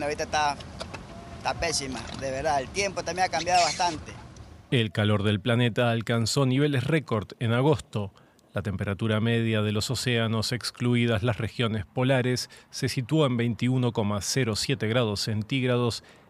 bueno, ahorita está pésima, de verdad. El tiempo también ha cambiado bastante. El calor del planeta alcanzó niveles récord en agosto. La temperatura media de los océanos, excluidas las regiones polares, se sitúa en 21,07 grados centígrados